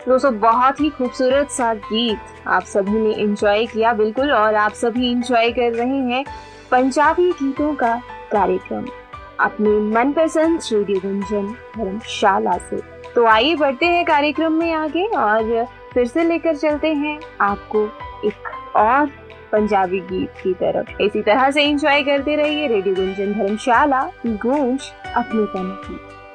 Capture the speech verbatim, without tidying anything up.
दोस्तों बहुत ही खूबसूरत सा गीत आप सभी ने एंजॉय किया बिल्कुल, और आप सभी एंजॉय कर रहे हैं पंजाबी गीतों का कार्यक्रम अपने मनपसंद रेडियो गुंजन धर्मशाला से। तो आइए बढ़ते हैं कार्यक्रम में आगे और फिर से लेकर चलते हैं आपको एक और पंजाबी गीत की तरफ। इसी तरह से एंजॉय करते रहिए रेडियो गुंजन धर्मशाला, गूंज अपने तन की।